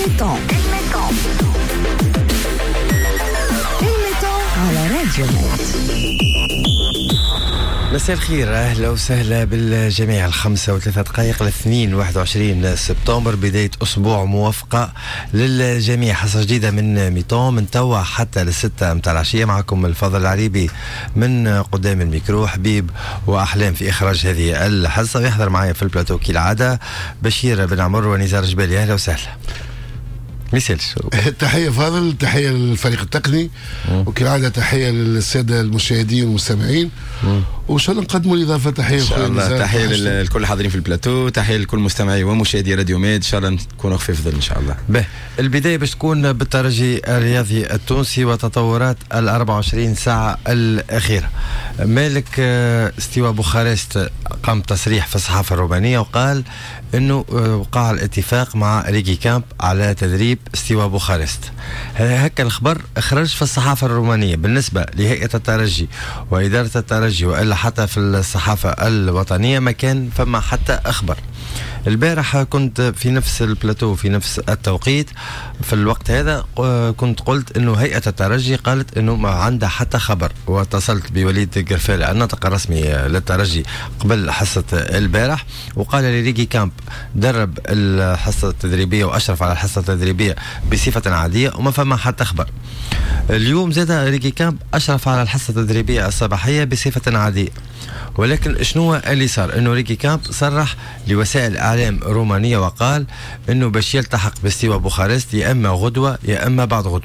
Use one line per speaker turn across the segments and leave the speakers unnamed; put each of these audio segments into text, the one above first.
الميتون على راديو ميت.
مساء الخير، أهلا وسهلا بالجميع. 5:03 الاثنين 21 سبتمبر، بداية أسبوع موفقة للجميع. حصة جديدة من ميتون من توا حتى للستة متاع العشية. معكم الفضل العريبي من قدام الميكرو، حبيب وأحلام في إخراج هذه الحصة. يحضر معي في البلاتو كالعادة بشير بن عمر ونزار جبالي. أهلا وسهلا. مثالش
تحية فاضل، تحية للفريق التقني، وكالعادة تحية للسادة المشاهدين والمستمعين، وإن شاء الله نقدموا الإضافة. تحية
إن شاء الله، تحية لكل الحاضرين في البلاتو، تحية لكل مستمعي ومشاهدي راديو ميد. إن شاء الله نكونوا خفيف ظل إن شاء الله.
به البداية باش تكون بالترجي الرياضي التونسي وتطورات 24 ساعة الأخيرة. مالك استواء بوخارست قام تصريح في الصحافة الرومانية وقال انه وقع الاتفاق مع ريكي كامب على تدريب استواء بوخارست. هكا الخبر خرج في الصحافة الرومانية. بالنسبة لهيئة الترجي وإدارة الترجي وإلا حتى في الصحافة الوطنية ما كان فما حتى أخبر. البارح كنت في نفس البلاتو في نفس التوقيت في الوقت هذا كنت قلت انه هيئة الترجي قالت انه ما عندها حتى خبر، واتصلت بوليد قرفالي الناطق الرسمي للترجي قبل حصة البارح وقال لي ريكي كامب درب الحصة التدريبية واشرف على الحصة التدريبية بصفة عادية وما فما حتى خبر. اليوم زاد ريكي كامب اشرف على الحصة التدريبية الصباحية بصفة عادية، ولكن شنو اللي صار؟ انه ريكي كامب صرح لوسائل اعلام رومانيه وقال انه باش يلتحق باستواء بوخارست يا اما غدوه يا اما بعد غدوه.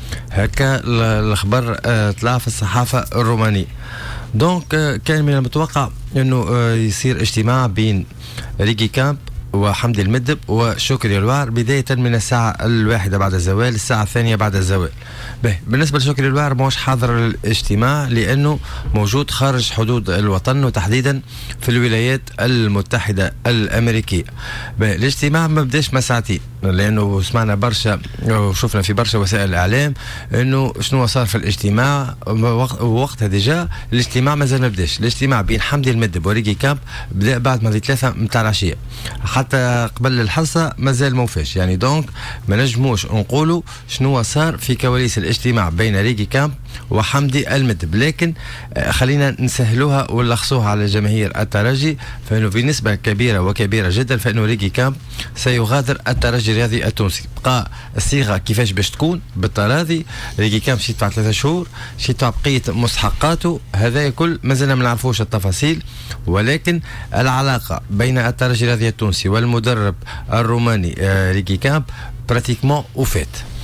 هكا الخبر طلع في الصحافه الرومانيه. دونك كان من المتوقع انه يصير اجتماع بين ريكي كامب وحمدي المدب وشكري الوار بداية من الساعة 1 بعد الزوال، الساعة 2 بعد الزوال. بالنسبة لشكري الوار مش حاضر الاجتماع لأنه موجود خارج حدود الوطن وتحديدا في الولايات المتحدة الأمريكية. الاجتماع ما بداش ما ساعتين، لأنه سمعنا برشا وشوفنا في برشا وسائل الإعلام أنه شنو صار في الاجتماع. وقتها ديجا الاجتماع مازال ما بداش. الاجتماع بين حمدي المدب وريكي كامب بدأ بعد ما 3 متاع العشية، حتى قبل الحصة مازال موفاش. يعني دونك ما نجموش نقولوا شنو صار في كواليس الاجتماع بين ريكي كامب وحمدي المدب، لكن خلينا نسهلوها ونلخصوها على جماهير الترجي. فإنه بنسبة كبيرة وكبيرة جدا فإنه ريكي كامب سيغادر الترجي الرياضي التونسي. بقى الصيغة كيفاش باش تكون بالتراضي، ريكي كامب شي يدفع 3 شهور، شي يدفع بقية مستحقاته، هذا كل مازلنا ما نعرفوش التفاصيل. ولكن العلاقة بين الترجي الرياضي التونسي والمدرب الروماني ريكي كامب براتيكمون وفات.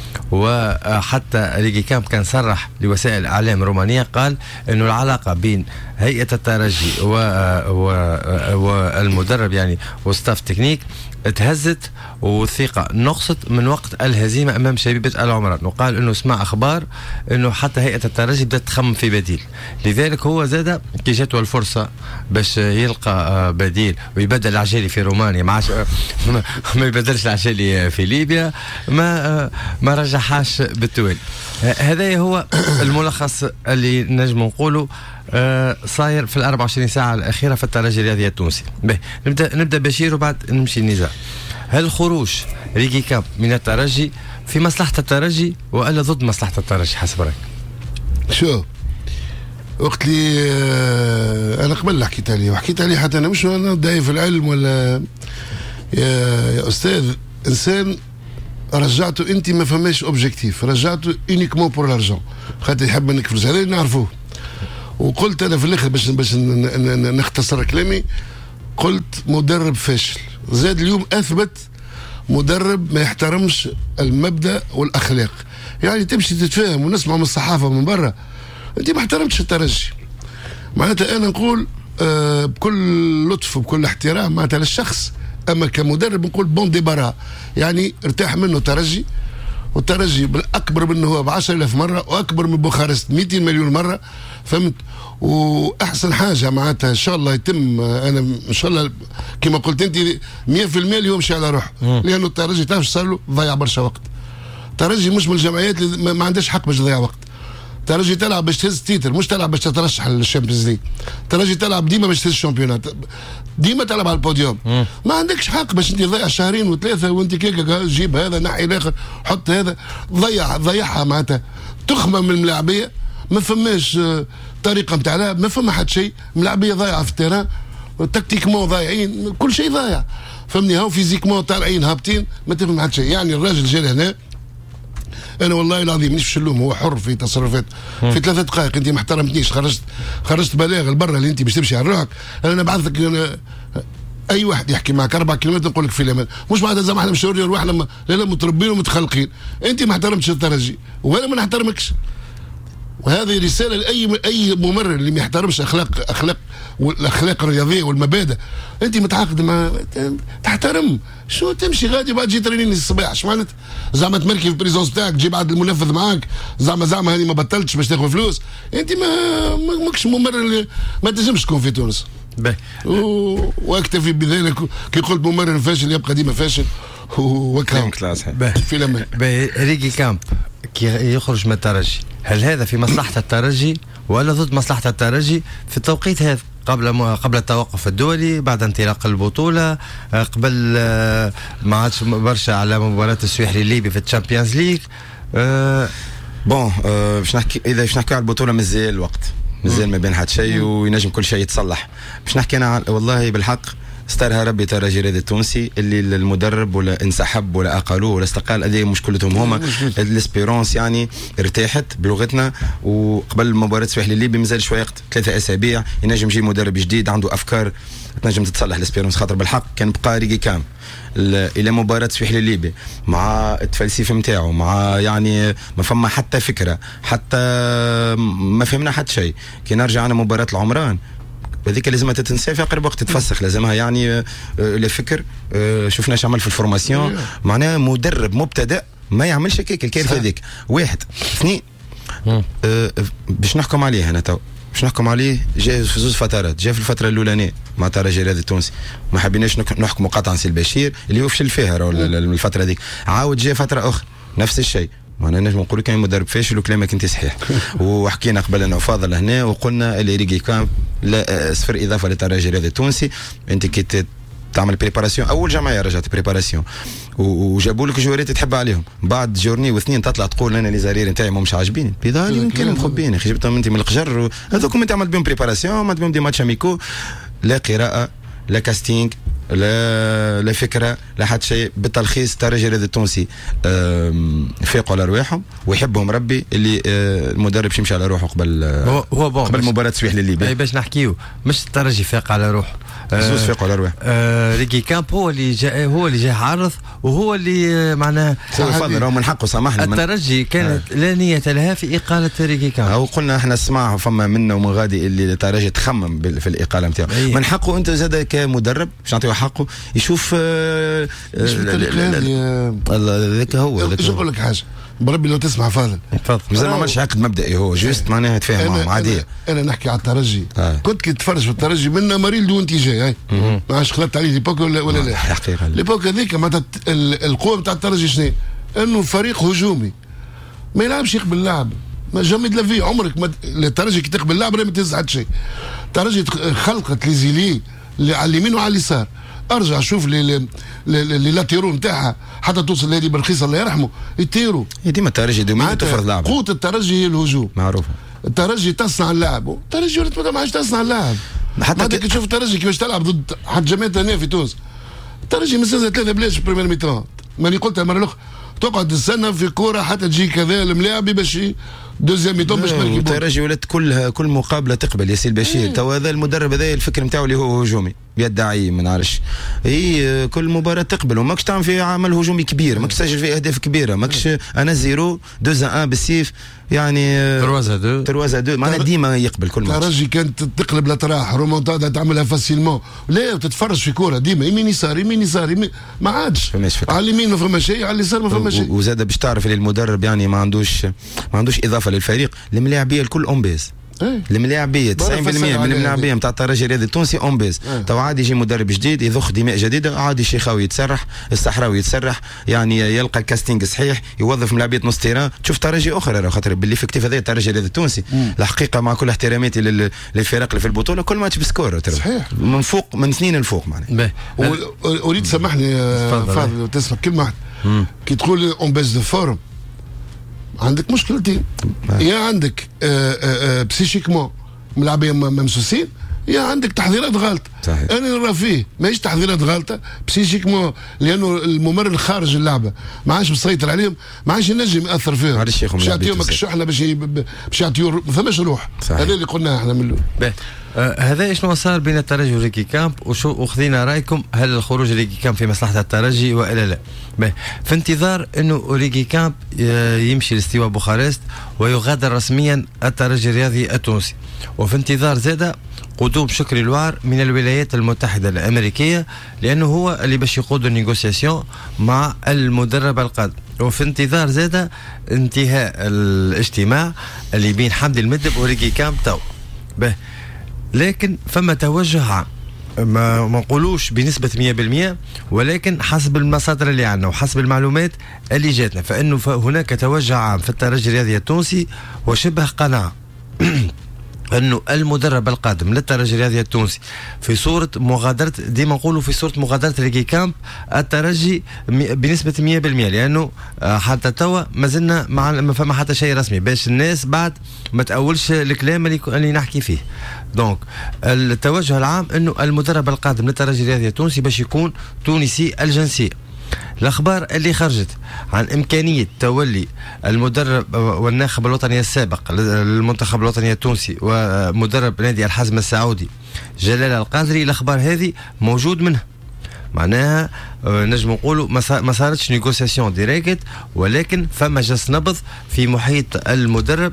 وحتى ريكي كامب كان صرح لوسائل الإعلام الرومانية قال إنه العلاقة بين هيئة الترجي والمدرب يعني وستاف تكنيك تهزت والثقة نقصت من وقت الهزيمة أمام شبيبة العمران. وقال إنه سمع أخبار إنه حتى هيئة الترجي بدأت تخمم في بديل، لذلك هو زاد كي جاته الفرصة باش يلقى بديل ويبدل العجالي في رومانيا ما يبدلش العجالي في ليبيا ما رجحهاش بالتوالي. هذا هو الملخص اللي نجم نقوله صاير في 24 ساعة الأخيرة في الترجي الرياضي التونسي. نبدأ بشير وبعد نمشي النزاع. هل خروج ريكي كامب من الترجي في مصلحة الترجي ولا ضد مصلحة الترجي حسب رأيك؟
شو وقت لي أنا قبل حكيت عليه وحكيت عليه حتى أنا مش أنا ضعيف في العلم ولا يا أستاذ. إنسان رجعته أنت ما فماش أوبجيكتيف، رجعته يونيكمون بور لارجون خاطر يحب منك فلوس، هذا نعرفوه. وقلت أنا في الآخر باش نختصر كلامي، قلت مدرب فاشل. زاد اليوم أثبت مدرب ما يحترمش المبدأ والأخلاق. يعني تمشي تتفاهم ونسمع من الصحافة من برا أنت ما احترمتش الترجي. معناتها أنا نقول بكل لطف وبكل احترام معناتها للشخص، أما كمدرب نقول بون ديبارا، يعني ارتاح منه ترجي. والترجي أكبر منه هو ب10,000 مرة وأكبر من بوخارست 200 مليون مرة، فهمت؟ واحسن حاجه معناتها ان شاء الله يتم. انا ان شاء الله كما قلت انت 100% اليوم مشي على روحه، لانه الترجي تعرف صار له ضيع برشا وقت. الترجي مش من الجمعيات اللي ما عندهاش حق باش تضيع وقت. الترجي تلعب باش تهز تيتر، مش تلعب باش تترشح للشامبيونز ليج. الترجي تلعب ديما باش تهز الشامبيونات، ديما تلعب على البوديوم. ما عندكش حق باش انت تضيع شهرين وثلاثه وانت كيكا جيب هذا نحي الاخر حط هذا، ضيعها معناتها تخمم من الملاعبيه. ما فماش طريقه نتاع لعب، ما فما حد شيء، ملاعبيه ضايعه في التيران، تكتيكمون ضايعين، كل شيء ضايع فهمني. هاو فيزيكمون طالعين هابطين، ما تفهم حد شيء. يعني الراجل جا لهنا، انا والله العظيم مش في اللوم، هو حر في تصرفات. في 3 دقائق انت ما احترمتنيش، خرجت بلاغ البرة اللي انت باش تمشي على روحك. انا نبعث لك اي واحد يحكي معك 4 كلمات نقول لك في الامان، مش معناتها زعما احنا مشاورين روحنا لا متربين ومتخلقين. انت ما احترمتش الترجي وانا ما نحترمكش، وهذه رساله لاي ممرر اللي ما يحترمش الاخلاق الرياضيه والمبادئ. انت متعاقد مع تحترم، شو تمشي غادي بعد تجي ترينين الصباح، اش معناتها زعما تمركي في البريزونس تاعك تجيب عاد المنفذ معاك، زعما هذه ما بطلتش باش تاخذ فلوس. انت ماكش ممرر اللي ما تنجمش تكون في تونس. واكتفي بذلك. كي قلت ممرر فاشل يبقى ديما فاشل. وكلام في الامان.
ريكي كامب كي يخرج من الترجي، هل هذا في مصلحة الترجي ولا ضد مصلحة الترجي في التوقيت هذا، قبل التوقف الدولي، بعد انطلاق البطولة، قبل ما عادش برشا على مباراة السويحلي الليبي في الشامبيونز ليج؟
بون باش نحكي، اذا باش نحكي على البطولة مازال الوقت، مازال ما بين حد شيء وينجم كل شيء يتصلح. باش نحكي انا والله بالحق استرها ربي ترجي الرياضي التونسي اللي المدرب ولا انسحب ولا اقلوه ولا استقال، هذه مشكلتهم هما. الاسبيرونس يعني ارتاحت بلغتنا، وقبل مباراه سواحلي الليبي مازال شويه وقت، 3 أسابيع ينجم يجي مدرب جديد عنده افكار تنجم تتصلح الاسبيرونس. خاطر بالحق كان بقى ريكي كام الى مباراه سواحلي الليبي مع التفلسيف نتاعو، مع يعني ما فما حتى فكره، حتى ما فهمنا حتى شيء. كي نرجع انا مباراه العمران هذيك لازمها تتنسى في اقرب وقت، تتفسخ لازمها يعني الفكر. شفنا ايش عمل في الفورماسيون، معناها مدرب مبتدئ ما يعملش هكاك الكارثه هذيك. 1 2 باش نحكم عليه انا تو، باش نحكم عليه جاء في 2 فترات. جاء في الفتره الاولانيه مع الترجي الرياضي التونسي ما حبيناش نحكموا قطعا سي البشير اللي هو فشل فيها الفتره هذيك. عاود جاء فتره اخرى نفس الشيء، معناها نجم نقولوا كان مدرب فاشل وكلامك انت صحيح. وحكينا قبل انا وفاضل هنا وقلنا اللي ريكي كام لا 0 اضافه للترجي الرياضي التونسي. انت كي تعمل بريباراسيون، اول جمعيه رجعت بريباراسيون وجابوا لك جواريت تحب عليهم، بعد جورني و2 تطلع تقول انا لي زارير نتاعي مش عاجبيني، بيضاني نتكلم مخبين يا اخي، جبتهم انت من القجر هذوك انت عملت بهم بريباراسيون، عملت بهم دي ماتش اميكو، لا قراءه لا كاستينغ لا فكره لا حتى شيء. بالتلخيص الترجي الرياضي التونسي فاقوا على رواحهم ويحبهم ربي اللي المدرب يمشي على روحه قبل مباراه سواحلي الليبي.
باش نحكيو مش الترجي فاق على روحه،
زوز فاقوا على رواحه.
ريكي كامب هو اللي جاء عارض، وهو اللي معناه
فضل هو من حقه سامحنا.
الترجي كانت لا نية لها في إقالة ريكي كامب،
أو قلنا احنا اسمع فما منا ومن غادي اللي الترجي تخمم في الإقالة نتاعو. من حقه أنت زاد كمدرب باش نعطيه حقه يشوف هذاك هو.
باش نقول لك حاجة بربي لو تسمع فاضل
مازال ما عملش عقد مبدئي، هو جوست معناها تفاهم معهم عادية.
أنا نحكي على الترجي كنت كي تفرج في الترجي منا مريل وانت جاي ما عادش خلطت عليه ليبوك ولا لا
حقيقة
ليبوك هذيك معناتها القوة نتاع الترجي شنو؟ انه فريق هجومي ما يلعبش يقبل اللعب، ما جامي دلا في عمرك الترجي كي تقبل اللعب ما تهز حتى شيء. الترجي خلقت لي زيلي على اليمين وعلى اليسار، ارجع شوف لي لاتيرو نتاعها حتى توصل لهذه بالرخيص الله يرحمه يطيروا.
ديما الترجي دوما تفرض لعب،
قوة الترجي هي الهجوم
معروفة.
الترجي تصنع اللعب، الترجي ما عادش تصنع اللعب. حتى كي تشوف الترجي كيفاش تلعب ضد حد جماعة هنا في تونس، الترجي مسازة 3 بلاش في بريمير ميتون. ماني قلتها المرة الأخرى تقعد السنة في كورة حتى تجي كذا الملاعب باش دوزيام ميتون باش تركب.
الترجي ولات كل مقابلة تقبل ياسين بشير. تو هذا المدرب هذا الفكر نتاعو اللي هو هجومي بيدعي ما نعرفش، هي كل مباراة تقبل وماكش تعمل في عمل هجومي كبير، ماكش تسجل في أهداف كبيرة، ماكش أنا 0 2-1 بالسيف يعني 3-2 معناها ديما يقبل كل ماتش.
الترجي كانت تقلب لتراح رومونتادا تعملها فاسيلمون، لا وتتفرج في كورة ديما يمين يسار ما عادش على اليمين ما فما شيء، على اليسار ما فما شيء.
وزاد باش تعرف اللي المدرب يعني ما عندوش إضافة للفريق، الملاعبية الكل أومبيز الملاعبيه 90% من الملاعبيه نتاع الترجي الرياضي التونسي اون بيز. تو عادي يجي مدرب جديد يضخ دماء جديده، عادي الشيخاوي يتسرح، الصحراوي يتسرح، يعني يلقى الكاستينغ صحيح، يوظف ملاعبيه نص تيران، تشوف ترجي اخرى خاطر بالليفكتيف هذا الترجي الرياضي التونسي الحقيقه مع كل احتراماتي للفرق اللي في البطوله كل ماتش بسكور
صحيح
من فوق من اثنين لفوق معناها.
اريد سامحني فاضل تسمع كلمه واحده كي تقول اون بيز دو فورم عندك مشكلتين، يا عندك بسيشيكمون ملاعبيه ممسوسين، يا عندك تحضيرات غلطه. انا نرى فيه ماهيش تحضيرات غلطه بسيشيكمون، لانه الممرر خارج اللعبه ما عادش مسيطر عليهم، ما عادش ينجم ياثر فيهم، باش يعطيهم الشحنه باش يعطيهم ما فماش روح. هذا اللي قلناه احنا من الاول.
هذا شنو صار بين الترجي وريكي كامب، وشو اخذنا رايكم، هل الخروج ريكي كامب في مصلحه الترجي والا لا؟ في انتظار انه ريكي كامب يمشي لاستواء بوخارست ويغادر رسميا الترجي الرياضي التونسي، وفي انتظار زاده قدوم شكري الوعر من الولايات المتحده الامريكيه، لانه هو اللي باش يقود النيغوسياسيون مع المدرب القادم، وفي انتظار زاده انتهاء الاجتماع اللي بين حمدي المدب وريكي كامب تو. لكن فما توجه عام ما نقولوش بنسبة 100%، ولكن حسب المصادر اللي عندنا وحسب المعلومات اللي جاتنا فإنه هناك توجه عام في الترجي الرياضي التونسي وشبه قناعة أنه المدرب القادم للترجي الرياضي التونسي في صورة مغادرة، ديما نقولوا في صورة مغادرة ريكي كامب الترجي بنسبة 100%، لأنه حتى توا ما زلنا ما فما حتى شيء رسمي باش الناس بعد ما تأولش الكلام اللي نحكي فيه. دونك التوجه العام أنه المدرب القادم للترجي الرياضي التونسي باش يكون تونسي الجنسية. الأخبار اللي خرجت عن إمكانية تولي المدرب والناخب الوطني السابق للمنتخب الوطني التونسي ومدرب نادي الحزم السعودي جلال القادري، الأخبار هذه موجود منها، معناها نجم نقولوا ما صارتش نيغوسياسيون ديريكت، ولكن فما جس نبض في محيط المدرب،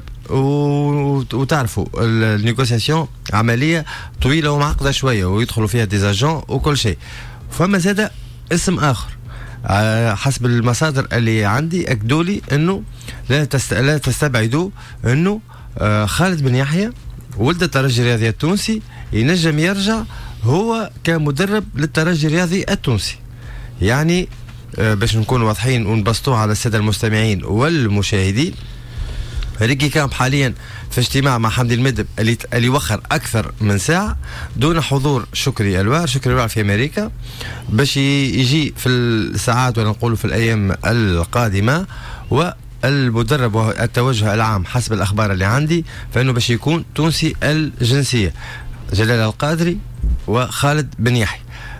وتعرفوا النيغوسياسيون عملية طويلة ومعقدة شوية ويدخلوا فيها ديزاجون وكل شيء. فما زاد اسم آخر حسب المصادر اللي عندي أكدوا لي أنه لا تستبعدوا أنه خالد بن يحيى ولد الترجي الرياضي التونسي ينجم يرجع هو كمدرب للترجي الرياضي التونسي. يعني باش نكون واضحين ونبسطوها على السادة المستمعين والمشاهدين، ريكي كامب حاليا في اجتماع مع حمدي المدب اللي وخر أكثر من ساعة دون حضور شكري الوعر في أمريكا، باش يجي في الساعات ولا نقولوا في الأيام القادمة. والمدرب والتوجه العام حسب الأخبار اللي عندي فإنه باش يكون تونسي الجنسية جلال القادري وخالد بن يحيى.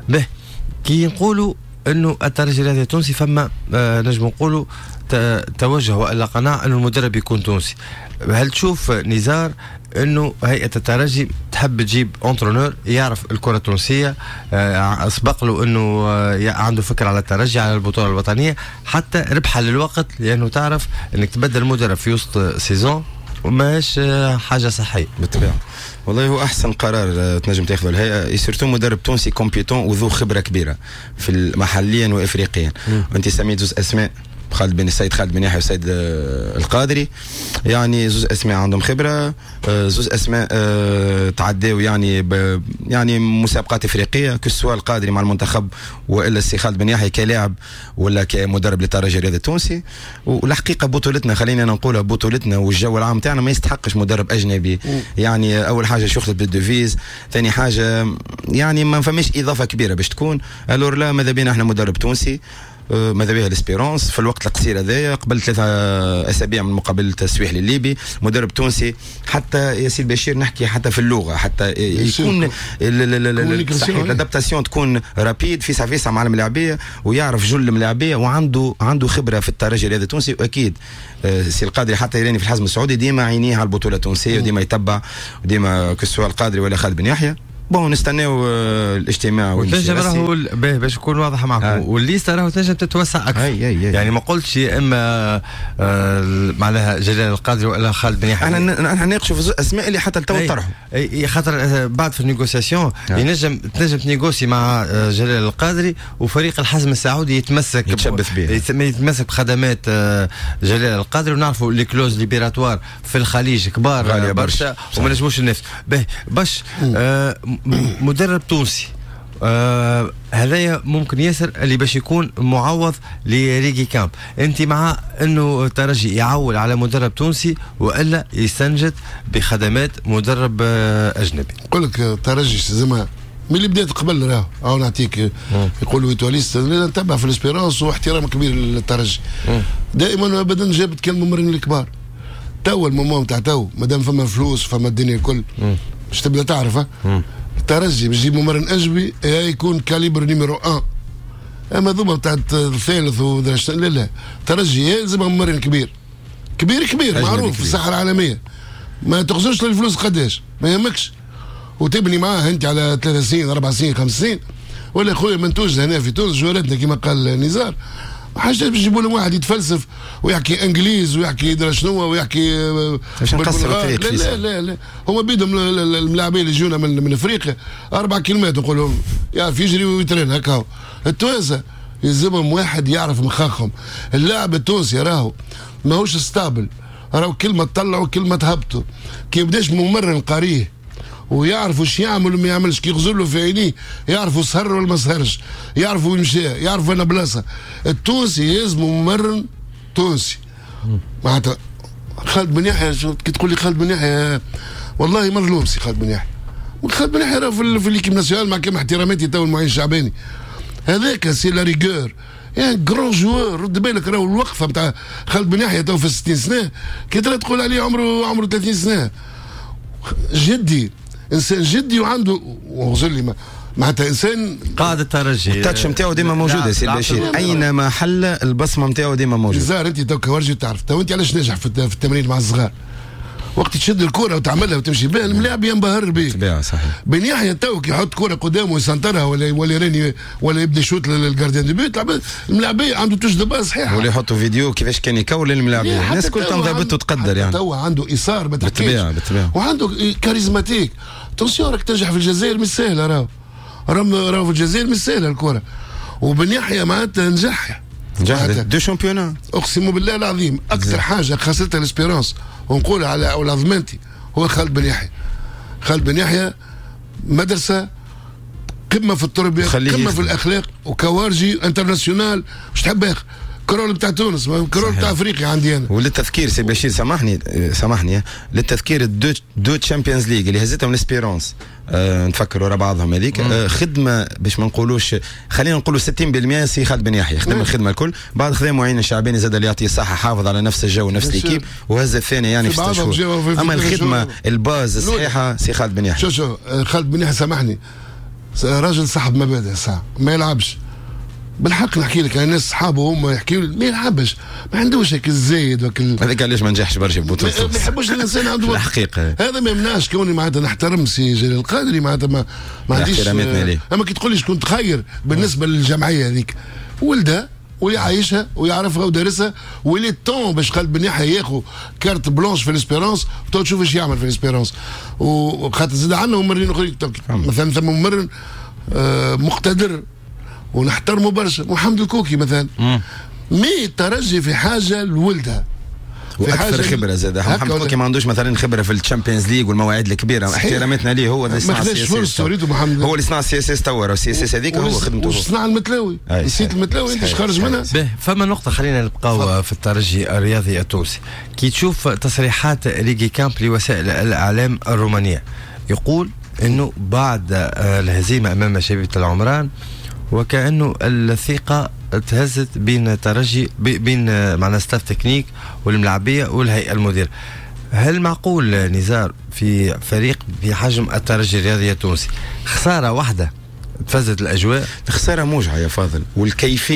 كي نقولوا انه الترجي الرياضي التونسي فما نجم نقولوا توجه والا قناعه انه المدرب يكون تونسي. هل تشوف نزار انه هيئه الترجي تحب تجيب انترونور يعرف الكره التونسيه، اسبق له انه عنده فكره على الترجي على البطوله الوطنيه، حتى ربحها للوقت، لانه تعرف انك تبدل المدرب في وسط سيزون وماش حاجه صحيه
بالطبيعه. والله هو احسن قرار تنجم تاخذه الهيئه، سورتو مدرب تونسي كومبيتون وذو خبره كبيره في محليا وافريقيا. وانت سميت زوز اسماء، السيد خالد بن يحيى والسيد القادري، يعني زوز اسماء عندهم خبره، زوز اسماء تعداو يعني مسابقات افريقيه، كسوا القادري مع المنتخب والا السي خالد بن يحيى كلاعب ولا كمدرب للترجي الرياضي التونسي. والحقيقه بطولتنا خلينا نقولها بطولتنا والجو العام تاعنا ما يستحقش مدرب اجنبي. يعني اول حاجه شغلت بالديفيز، ثاني حاجه يعني ما فماش اضافه كبيره باش تكون. الور لا ماذا بينا احنا مدرب تونسي، ماذا بها الاسبيرونس في الوقت القصير هذايا قبل 3 أسابيع من مقابله التسويح للليبي، مدرب تونسي. حتى ياسين بشير نحكي حتى في اللغه، حتى يكون الادابتاسيون تكون رابيد في ساعه مع الملاعبيه ويعرف جل الملاعبيه وعنده خبره في الترجي الرياضي التونسي. واكيد سي القادري حتى يراني في الحزم السعودي ديما عينيه على البطوله التونسيه وديما يتبع، وديما كسوا القادري ولا خالد بن يحيى. بون نستناو الاجتماع
وتنجم راهو باش نكون واضح معكم والليسته راهو تنجم تتوسع اكثر. يعني ما قلتش يا اما معناها جلال القادري ولا خالد بن يحيى.
انا نناقشوا في اسماء اللي حتى تو طرحوا خاطر
بعد في النيغوسياسيون تنجم تنيغوسي مع جلال القادري وفريق الحزم السعودي يتشبث يتمسك بخدمات جلال القادري. ونعرفوا لي كلوز ليبيراتوار في الخليج كبار برشا وما نجموش النفس باش مدرب تونسي هذايا ممكن ياسر اللي باش يكون معوض لريغي كامب. انت مع انه الترجي يعول على مدرب تونسي والا يستنجد بخدمات مدرب اجنبي؟
نقول لك الترجي زعما من اللي بدات قبل راهو او نعطيك يقولوا ايتواليست نتبع في الاسبيرونس واحترام كبير للترجي دائما ابدا جابت كان الممرين الكبار. تو المومون تاع تو مادام فما فلوس فما الدنيا الكل باش تبدا تعرف الترجي باش يجيب ممرن اجنبي يكون كاليبر نيميرو 1. اما ذوما تاع الثالث لا الترجي يلزم ممرن كبير معروف في الساحه العالميه ما تخسرش الفلوس قداش ما يهمكش وتبني معاه انت على 3 سنين 4 سنين 5 سنين. ولا خويا منتوج هنا في تونس جوارتنا كما قال نزار حاجه باش يجيبوا لهم واحد يتفلسف ويحكي انجليز ويحكي يدري شنو ويحكي
باش نقصروا
لا هما بيدهم الملاعبين اللي يجونا من افريقيا 4 كلمات نقول لهم يعرف يجري ويترين هكا. التوانسه يلزمهم واحد يعرف مخاخهم. اللاعب التونسي راهو ماهوش ستابل راهو كلمه تطلعوا كلمه تهبطوا كي بداش ممرن قاريه ويعرفوا ايش يعمل وما يعملش كي يغزر له في عينيه يعرفوا سهر ولا ما سهرش يعرفوا وين مشى يعرفوا انا بلاصه. التونسي لازم ممرن تونسي معناتها. خالد بن يحيى كي تقول لي خالد بن يحيى والله مظلوم سي خالد بن يحيى. وخالد بن يحيى راه في ليكيب ناسيونال مع كامل احتراماتي تو المعين الشعباني هذاك سي لا ريغور يعني جرون جوور. رد بالك راهو الوقفه نتاع خالد بن يحيى تو في 60 سنه كي تقول عليه عمره 30 سنه. جدي انسان جدي وعنده وغزر لي معناتها انسان
قائد الترجي
التاتش نتاعو ديما موجوده سي البشير اينما حل البصمه نتاعو ديما موجوده.
زار انت تو كورجي تعرف تو انت علاش ناجح في التمرين مع الصغار وقت تشد الكره وتعملها وتمشي بها الملاعب ينبهر به.
طبيعه صحيح.
بن يحيى تو كي يحط كره قدامه ويسنطرها ولا يراني ولا يبدا يشوت للجارديان دي بيت الملاعبيه عنده تجربه صحيحه.
ولا يحطوا فيديو كيفاش كان يكون الملاعبيه الناس كل تنضبط وتقدر يعني
تو عنده ايثار ما تحكيش
بالطبيعه
وعنده كاريزماتيك. تونسيون راك تنجح في الجزائر مش سهله راهو في الجزائر مش سهله الكره. وبن يحيى معناتها نجح
دو شامبيونا
اقسم بالله العظيم اكثر حاجه خاصتها الاسبيرونس ونقولها على ضمانتي هو خالد بن يحيى. خالد بن يحيى مدرسه قمه في التربيه قمه في الاخلاق وكوارجي انترناسيونال مش تحب اخر كرول بتاع تونس كرول بتاع افريقيا عندي انا.
وللتذكير سي بشير سامحني للتذكير الدو تشامبيونز ليغ اللي هزتهم الاسبيرونس نفكروا ورا بعضهم هذيك خدمه باش ما نقولوش خلينا نقولوا 60% سي خالد بن يحيى خدم الخدمه الكل. بعد خذا معين الشعباني زاد اللي يعطيه الصحه حافظ على نفس الجو ونفس ليكيب وهز الثاني يعني في 6 شهور. اما الخدمه الباز الصحيحه سي خالد بن يحيى.
شو خالد بن يحيى سامحني راجل صاحب مبادئ ساعه ما يلعبش بالحق نحكي لك الناس اصحابه هم يحكيوا ما يلعبش ما عندوش هيك الزايد
هذاك علاش ما نجحش برشا ببطولة
ما يحبوش الانسان عنده
الحقيقه.
هذا ما يمنعش كوني معناتها نحترم سي جلال القادري معناتها ما عنديش اما كي تقول لي شكون تخير بالنسبه للجمعيه هذيك ولدها ويعيشها ويعرفها ودارسها ولي الطون باش خالد بن يحيى ياخذ كارت بلونش في الاسبيرونس تو تشوف ايش يعمل في الاسبيرونس. وخاطر زاد عنه ممرين اخرين مثلا ثم ممرن مقتدر ونحترمه برشا محمد الكوكي مثلا مي الترجي في حاجه لولدها
واكثر خبره زاد محمد الكوكي ما عندوش مثلا خبره في الشامبيونز ليغ والمواعيد الكبيره احتراماتنا ليه هو اللي صنع هو اللي صنع السي اس اس توا والسي اس اس هذيك هو خدمته
وصنع المتلاوي نسيت المتلاوي انت خارج منها.
فما نقطه خلينا نبقاو في الترجي الرياضي التونسي كي تشوف تصريحات ريغي كامب لوسائل الاعلام الرومانيه يقول انه بعد الهزيمه امام شبيبه العمران وكأنه الثقة تهزت بين ترجي بين معنا ستاف تكنيك والملاعبية والهيئة المديرة. هل معقول نزار في فريق بحجم الترجي الرياضي التونسي خسارة واحدة تفزت الأجواء؟
خسارة موجعة يا فاضل والكيفية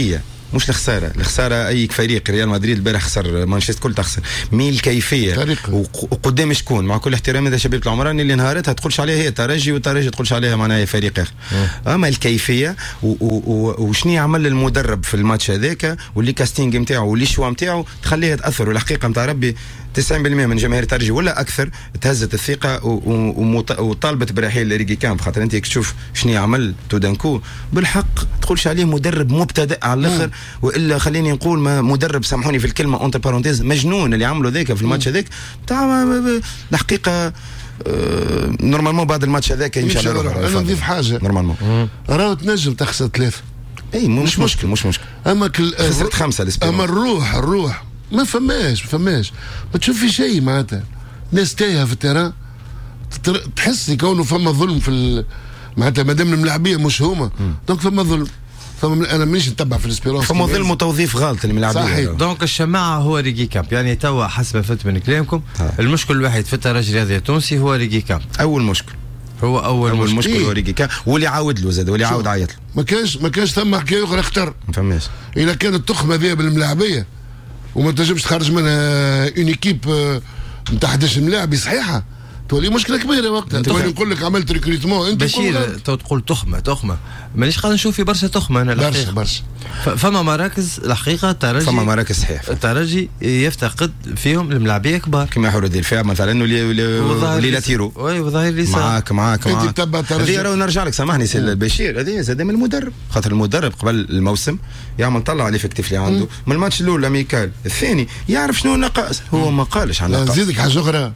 مش الخساره اي فريق ريال مدريد البارح خسر مانشستر كل تخسر مي الكيفيه وقدام شكون مع كل احترام اذا شبيبه العمراني اللي نهارتها تقولش عليها هي ترجي والترجي تقولش عليها معناها فريق اخر اما الكيفيه وشنو يعمل المدرب في الماتش هذاك واللي كاستينج نتاعو واللي شوا نتاعو تخليها تاثر والحقيقه نتاع ربي 90% من جماهير ترجي ولا اكثر تهزت الثقه وطالبت برحيل ريكي كامب خاطر انت تشوف شنو يعمل تودانكو بالحق تقولش عليه مدرب مبتدئ على الاخر والا خليني نقول مدرب سامحوني في الكلمه اونتر بارونتيز مجنون اللي عملوا ذاك في الماتش هذاك تاع الحقيقه نورمالمون بعد الماتش هذاك يمشي على روحه.
انا نضيف حاجه نورمالمون راهو تنجم تخسر 3
اي مش مشكل
اما
خسرت 5
اما الروح ما فماش ما تشوفي شيء معناتها ناس تايهه في التيران تحسي كونه فما ظلم في معناتها مادام الملاعبيه مش هما دونك فما ظلم انا مانيش نتبع في الاسبيرونس
فما ظلم وتوظيف غلط الملاعبيه
صحيح.
دونك الشماعه هو ريكي كامب يعني توا حسب ما فهمت من كلامكم المشكل الوحيد في الترجي الرياضي التونسي هو ريكي كامب
اول مشكل هو ريكي كامب واللي عاود له زاد واللي عاود عيط
له ما كانش ثم حكايه اخرى اختار
ما فهمناش
اذا كانت التخمه ذي بالملاعبيه وما تنجمش تخرج منها اون ايكيب نتاع 11 ملاعبي صحيحه تولي مشكله كبيره وقتها. تولي نقول لك عملت ريكريتمون انت
بشير تقول تخمه مانيش قاعد نشوف في برشا تخمه انا
برشا
فما مراكز الحقيقه الترجي
فما مراكز صحيح
الترجي يفتقد فيهم الملاعبيه كبار
كما حور الدفاع مثلا ولي لاتيرو
وظهير لي
معاك
انت تتبع الترجي
هذه نرجع لك سامحني سي البشير هذه زاد من المدرب خاطر المدرب قبل الموسم يعمل طلع على الافكتيف اللي عنده من الماتش الاول ميكال الثاني يعرف شنو النقائص هو ما قالش عن النقائص
نزيدك حاجه اخرى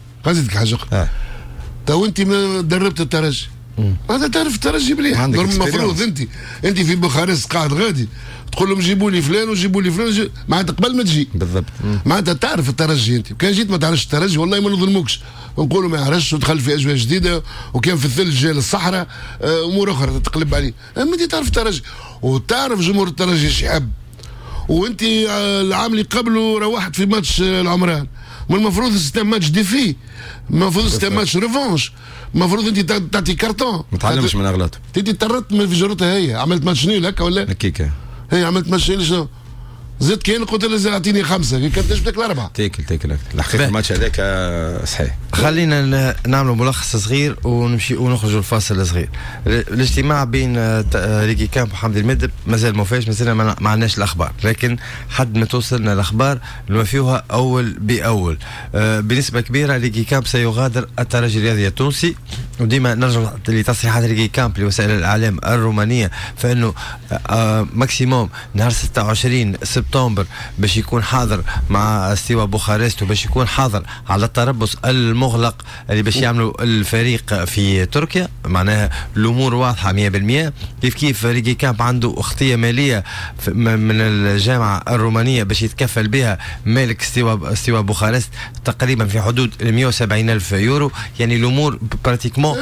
تو انت دربت الترجي هذا تعرف الترجي مليح المفروض انت في بوخارست قاعد غادي تقول لهم جيبوا لي فلان وجيبوا لي فلان معناتها قبل ما تجي
بالضبط
معناتها تعرف الترجي انت كان جيت ما تعرفش الترجي والله ما نظلموكش نقولوا ما يعرفش ودخل في اجواء جديده وكان في الثلج جاي للصحراء امور اخرى تقلب عليه اما انت تعرف الترجي وتعرف جمهور الترجي ايش يحب وانت العام اللي قبله روحت في ماتش العمران والمفروض سيستم ماتش ديفي المفروض سيستم ماتش ريفونش المفروض انت تعطي كارتون
ما تعلمش من اغلاطه
انت تطرت من فجرتها هي عملت ماتش نيل هكا ولا
هكيكا
هي عملت ماتش نيل شنو زدت كاين قلت له اعطيني 5 كي كانت تجيب لك 4
تاكل الحقيقه الماتش هذاك صحيح.
خلينا نعملوا ملخص صغير ونمشي ونخرجوا الفاصل صغير. الاجتماع بين ريكي كامب وحمدي المدب مازال ما فيش مازال ما عندناش الاخبار لكن حد ما توصلنا الاخبار نوفيوها اول باول. بنسبه كبيره ريكي كامب سيغادر الترجي الرياضي التونسي وديما نرجع لتصريحات ريكي كامب لوسائل الاعلام الرومانيه فانه ماكسيموم نهار 26 سبتمبر باش يكون حاضر مع استواء بوخارست وباش يكون حاضر على التربص المغلق اللي باش يعملوا الفريق في تركيا. معناها الامور واضحه 100%. كيف ريكي كامب عنده اختيه ماليه من الجامعه الرومانيه باش يتكفل بها مالك استواء بوخارست تقريبا في حدود 170,000 يورو. يعني الامور براتيكمون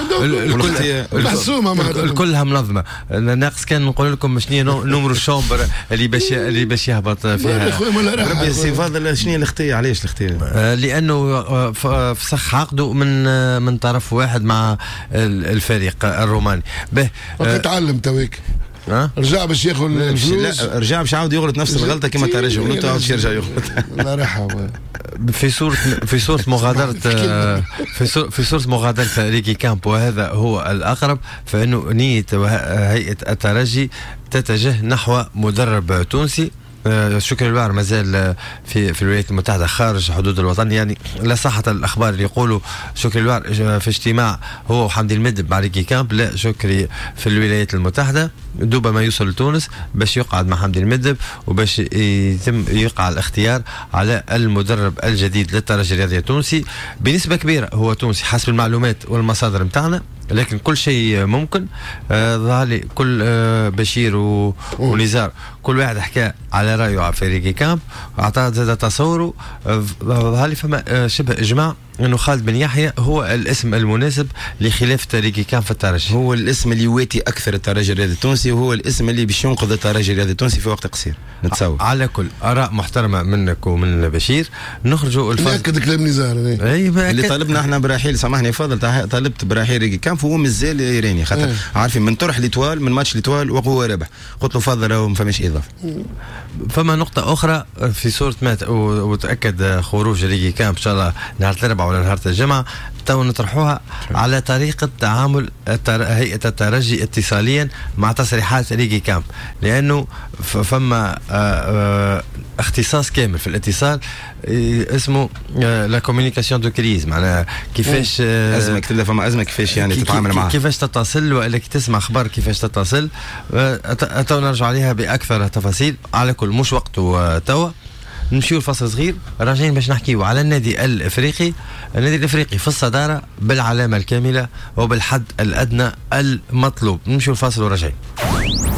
كلها منظمه. ناقص كان نقول لكم شنو نمر الشومبر اللي باش يهبط فيها.
ربي سي فاضل شنو الاختيه علاش الاختيه؟
لانه فسخ عقده من طرف واحد مع الفريق الروماني. به
تعلم تويك رجع باش ياخذ الفلوس.
لا رجع باش يعاود يغلط نفس الغلطه كما ترجع وانت عاود يرجع يغلط.
الله يرحمه.
في صورة مغادرة في صورة مغادرة ريكي كامب وهذا هو الأقرب فإنه نية هيئة الترجي تتجه نحو مدرب تونسي. شكري الوعر مازال في الولايات المتحدة خارج حدود الوطن. يعني لا صحة الأخبار اللي يقولوا شكري الوعر في اجتماع هو وحمدي المدب مع ريكي كامب. لا شكري في الولايات المتحدة دوبا ما يوصل لتونس باش يقعد مع حمدي المدب وباش يتم يقع الاختيار على المدرب الجديد للترجي الرياضي التونسي. بنسبة كبيرة هو تونسي حسب المعلومات والمصادر متاعنا لكن كل شيء ممكن. ظهر لي كل بشير ونزار كل واحد حكى على رايه في ريكي كامب واعطاه زاد تصوره. ظهر لي فما شبه اجماع انه خالد بن يحيى هو الاسم المناسب لخلافه ريكي كام في الترجي.
هو الاسم اللي يواتي اكثر الترجي الرياضي التونسي، وهو الاسم اللي باش ينقذ الترجي الرياضي التونسي في وقت قصير نتصور.
على كل اراء محترمه منك ومن بشير. نخرجوا
ناكد كلام نزار
اللي طالبنا احنا برحيل، سامحني فضل، طالبت برحيل ريكي كام هو مازال ايراني، خاطر عارفين من طرح ليتوال من ماتش ليتوال وهو رابح. قلت له فضل وما فماش اضافه.
فما نقطه اخرى في صوره مات وتاكد خروج ريكي كام ان شاء الله نهار الاربعاء ولا نهار الجمعه، تو نطرحوها على طريقه تعامل هيئه الترجي اتصاليا مع تصريحات ريكي كامب، لانه فما اختصاص كامل في الاتصال اسمه لا كوميونيكاسيون دو كريز، معناها كيفاش
ازمه كتبنا فما ازمه كيفاش يعني تتعامل معها،
كيفاش تتصل والا كي تسمع اخبار كيفاش تتصل. تو نرجع عليها باكثر تفاصيل. على كل مش وقته توا، نمشيو الفصل صغير راجعين باش نحكيو على النادي الافريقي. النادي الافريقي في الصداره بالعلامه الكامله وبالحد الادنى المطلوب. نمشيو الفصل وراجعين.